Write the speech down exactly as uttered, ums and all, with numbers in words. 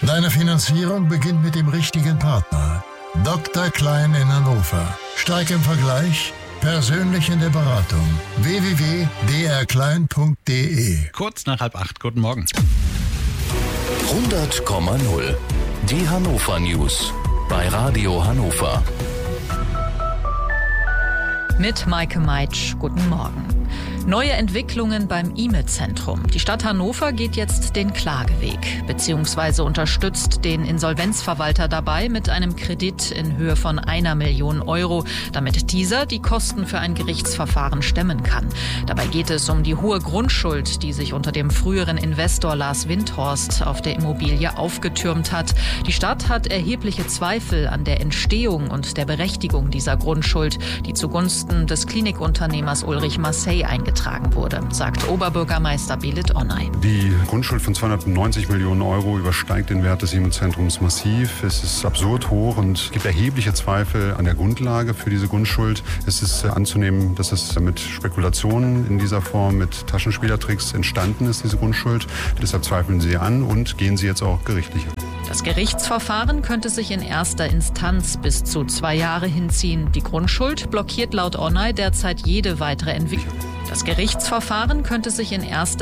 Deine Finanzierung beginnt mit dem richtigen Partner. Doktor Klein in Hannover. Stark im Vergleich, persönlich in der Beratung. w w w punkt d r klein punkt d e. Kurz nach halb acht, guten Morgen. hundert Komma null. Die Hannover News bei Radio Hannover. Mit Maike Meitsch, guten Morgen. Neue Entwicklungen beim I M E-Zentrum. Die Stadt Hannover geht jetzt den Klageweg, beziehungsweise unterstützt den Insolvenzverwalter dabei mit einem Kredit in Höhe von einer Million Euro, damit dieser die Kosten für ein Gerichtsverfahren stemmen kann. Dabei geht es um die hohe Grundschuld, die sich unter dem früheren Investor Lars Windhorst auf der Immobilie aufgetürmt hat. Die Stadt hat erhebliche Zweifel an der Entstehung und der Berechtigung dieser Grundschuld, die zugunsten des Klinikunternehmers Ulrich Massey eingetragen wurde, sagt Oberbürgermeister Belit Onay. Die Grundschuld von zweihundertneunzig Millionen Euro übersteigt den Wert des I M E-Zentrums massiv. Es ist absurd hoch und es gibt erhebliche Zweifel an der Grundlage für diese Grundschuld. Es ist anzunehmen, dass es mit Spekulationen in dieser Form, mit Taschenspielertricks entstanden ist, diese Grundschuld. Deshalb zweifeln sie an und gehen sie jetzt auch gerichtlich. Das Gerichtsverfahren könnte sich in erster Instanz bis zu zwei Jahre hinziehen. Die Grundschuld blockiert laut Onay derzeit jede weitere Entwicklung. Das Gerichtsverfahren könnte sich in erster